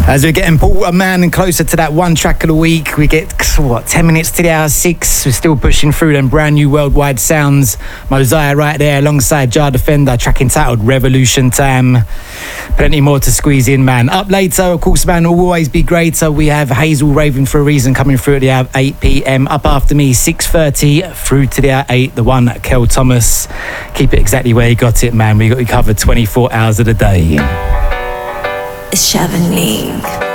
As we're getting Porter Man and closer to that one track of the week, we get, 10 minutes to the hour 6. We're still pushing through them brand new worldwide sounds. Mosiah right there alongside Jar Defender, track entitled Revolution Time. Plenty more to squeeze in, man. Up later, of course, man, will always be greater. We have Hazel Raving for a Reason coming through at the hour 8 p.m. Up after me, 6:30 through to the hour 8. The one, Kel Thomas. Keep it exactly where you got it, man. We got you covered 24 hours of the day. Seven League.